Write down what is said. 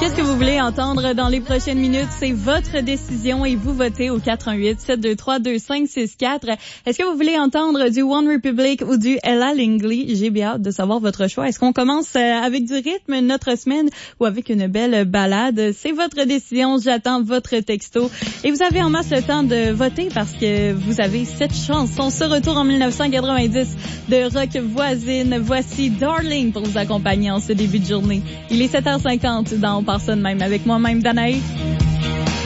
Qu'est-ce que vous voulez entendre dans les prochaines minutes? C'est votre décision et vous votez au 418-723-2564. Est-ce que vous voulez entendre du One Republic ou du Ella Langley? J'ai bien hâte de savoir votre choix. Est-ce qu'on commence avec du rythme notre semaine ou avec une belle balade? C'est votre décision. J'attends votre texto. Et vous avez en masse le temps de voter parce que vous avez cette chanson. Ce retour en 1990 de rock voisine. Voici Darling pour vous accompagner en ce début de journée. Il est 7h50 dans On part ça de même avec moi-même, Danae.